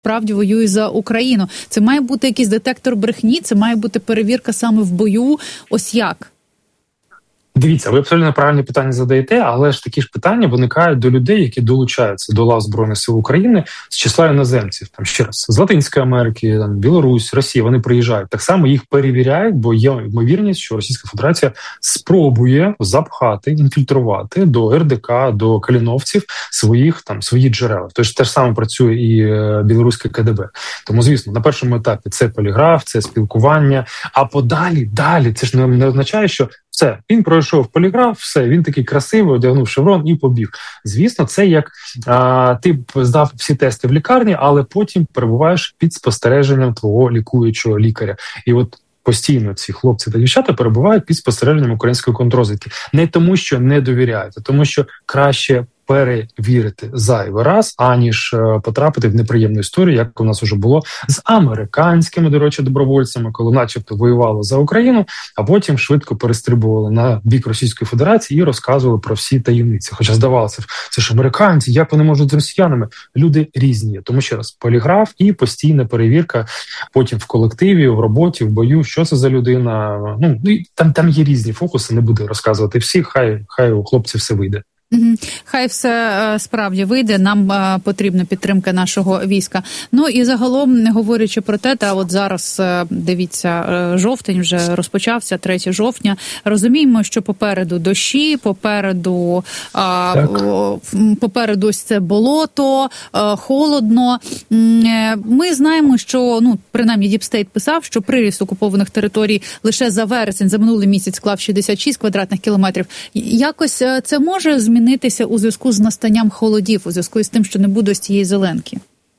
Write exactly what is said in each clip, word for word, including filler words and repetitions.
справді воює за Україну. Це має бути якийсь детектор брехні, це має бути перевірка саме в бою. Ось як? Дивіться, ви абсолютно правильні питання задаєте, але ж такі ж питання виникають до людей, які долучаються до лав Збройних сил України з числа іноземців. Там ще раз з Латинської Америки, там Білорусь, Росія. Вони приїжджають. Так само їх перевіряють, бо є ймовірність, що Російська Федерація спробує запхати, інфільтрувати до ер де ка, до каліновців своїх там свої джерела. Тож те ж саме працює і білоруське ка де бе. Тому, звісно, на першому етапі це поліграф, це спілкування. А подалі, далі це ж не, не означає, що все, він пройшов поліграф, все, він такий красивий, одягнув шеврон і побіг. Звісно, це як а, ти здав всі тести в лікарні, але потім перебуваєш під спостереженням твого лікуючого лікаря. І от постійно ці хлопці та дівчата перебувають під спостереженням української контррозвідки. Не тому, що не довіряють, а тому, що краще перевірити зайвий раз, аніж потрапити в неприємну історію, як у нас вже було з американськими, до речі, добровольцями, коли начебто воювали за Україну, а потім швидко перестрибували на бік Російської Федерації і розказували про всі таємниці. Хоча здавалося, це ж американці, як вони можуть з росіянами? Люди різні. Тому ще раз, поліграф і постійна перевірка потім в колективі, в роботі, в бою, що це за людина. Ну, там, там є різні фокуси, не буду розказувати всі, хай, хай у хлопців все вийде. Хай все справді вийде, нам потрібна підтримка нашого війська. Ну і загалом, не говорячи про те, та от зараз, дивіться, жовтень вже розпочався, третього жовтня. Розуміємо, що попереду дощі, попереду, а, попереду ось це болото, а, холодно. Ми знаємо, що, ну, принаймні Діпстейт писав, що приріст окупованих територій лише за вересень, за минулий місяць склав шістдесят шість квадратних кілометрів. Якось це може змінити змінитися у зв'язку з настанням холодів, у зв'язку з тим, що не буде ось цієї зеленки?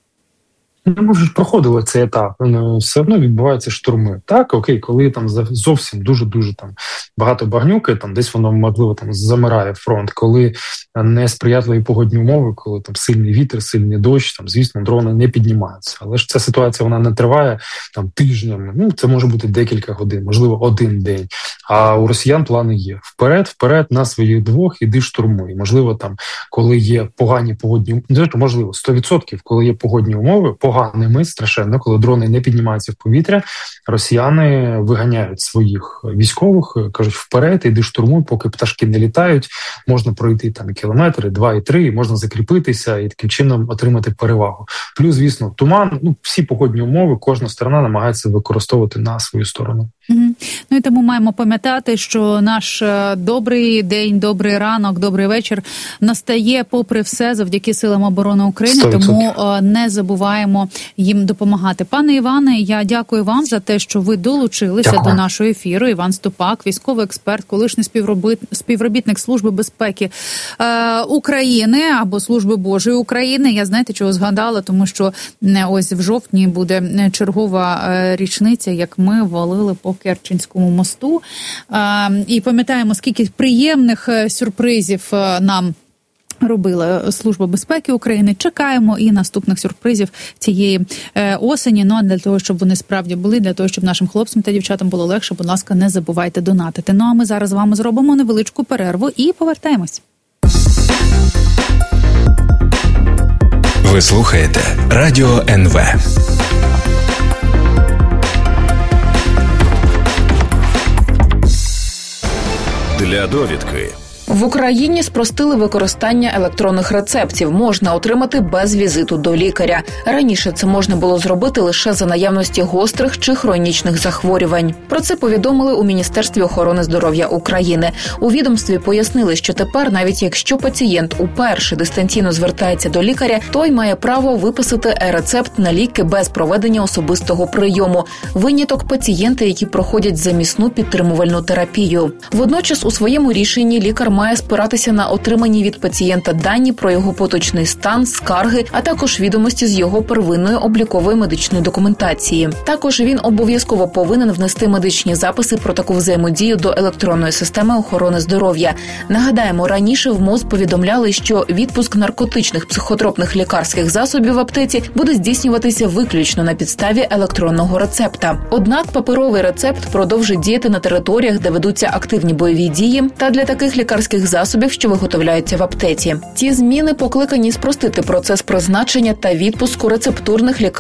Ми вже проходили цей етап, все одно відбуваються штурми. Так, окей, коли там зовсім дуже-дуже там багато багнюки, там десь воно, можливо, там замирає фронт, коли несприятливі погодні умови, коли там сильний вітер, сильний дощ, там, звісно, дрони не піднімаються. Але ж ця ситуація, вона не триває там тижнями, ну, це може бути декілька годин, можливо, один день. А у росіян плани є. Вперед, вперед, на своїх двох, іди штурмуй. Можливо, там, коли є погані погодні умови, можливо, сто відсотків, коли є погодні умови, поганими, страшенно, коли дрони не піднімаються в повітря, росіяни виганяють своїх військових, кажуть, вперед, іди штурмуй, поки пташки не літають, можна пройти там кілометри, два і три, і можна закріпитися і таким чином отримати перевагу. Плюс, звісно, туман, ну, всі погодні умови, кожна сторона намагається використовувати на свою сторону. Угу. Ну і тому маємо пам'ятати, що наш добрий день, добрий ранок, добрий вечір настає попри все завдяки силам оборони України, сто відсотків. Тому не забуваємо їм допомагати. Пане Іване, я дякую вам за те, що ви долучилися дякую. До нашого ефіру. Іван Ступак, військовий експерт, колишній співробітник Служби безпеки е, України або Служби Божої України. Я, знаєте, чого згадала, тому що ось в жовтні буде чергова річниця, як ми валили по Керченському мосту. І пам'ятаємо, скільки приємних сюрпризів нам робила Служба безпеки України. Чекаємо і наступних сюрпризів цієї осені. Ну, а для того, щоб вони справді були, для того, щоб нашим хлопцям та дівчатам було легше, будь ласка, не забувайте донатити. Ну, а ми зараз з вами зробимо невеличку перерву і повертаємось. Ви слухаєте Радіо ен ве. Для довідки. В Україні спростили використання електронних рецептів. Можна отримати без візиту до лікаря. Раніше це можна було зробити лише за наявності гострих чи хронічних захворювань. Про це повідомили у Міністерстві охорони здоров'я України. У відомстві пояснили, що тепер, навіть якщо пацієнт уперше дистанційно звертається до лікаря, той має право виписати е-рецепт на ліки без проведення особистого прийому. Виняток – пацієнти, які проходять замісну підтримувальну терапію. Водночас у своєму рішенні лікар має спиратися на отримані від пацієнта дані про його поточний стан, скарги, а також відомості з його первинної облікової медичної документації. Також він обов'язково повинен внести медичні записи про таку взаємодію до електронної системи охорони здоров'я. Нагадаємо, раніше в МОЗ повідомляли, що відпуск наркотичних психотропних лікарських засобів в аптеці буде здійснюватися виключно на підставі електронного рецепта. Однак паперовий рецепт продовжить діяти на територіях, де ведуться активні бойові дії, та для таких лікарських лікарських засобів, що виготовляються в аптеці. Ці зміни покликані спростити процес призначення та відпуску рецептурних лікарських